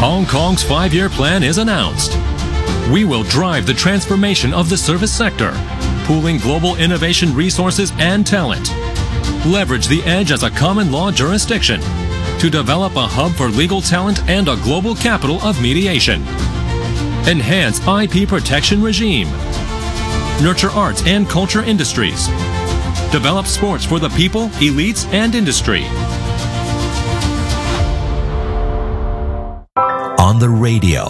Hong Kong's 5-year plan is announced. We will drive the transformation of the service sector, pooling global innovation resources and talent. Leverage the edge as a common law jurisdiction to develop a hub for legal talent and a global capital of mediation. Enhance IP protection regime. Nurture arts and culture industries. Develop sports for the people, elites, and industry. On the radio,